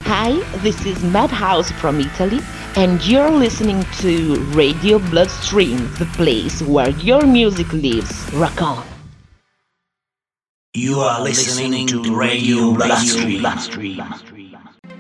Hi, this is Madhouse from Italy, and you're listening to Radio Bloodstream, the place where your music lives. Rock on! You are listening to Radio Bloodstream.